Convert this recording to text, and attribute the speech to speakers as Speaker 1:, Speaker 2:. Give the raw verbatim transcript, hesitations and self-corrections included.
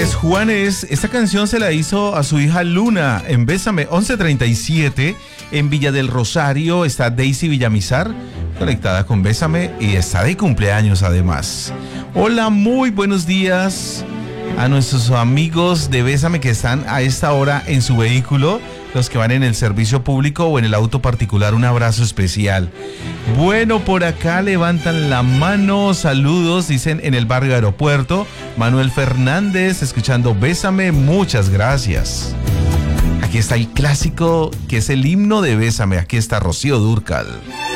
Speaker 1: es Juanes. Esta canción se la hizo a su hija Luna en Bésame. once treinta y siete en Villa del Rosario está Daisy Villamizar conectada con Bésame y está de cumpleaños además. Hola, muy buenos días a nuestros amigos de Bésame que están a esta hora en su vehículo, los que van en el servicio público o en el auto particular, un abrazo especial. Bueno, por acá levantan la mano, saludos, dicen en el barrio Aeropuerto, Manuel Fernández, escuchando Bésame, muchas gracias. Aquí está el clásico que es el himno de Bésame, aquí está Rocío Dúrcal.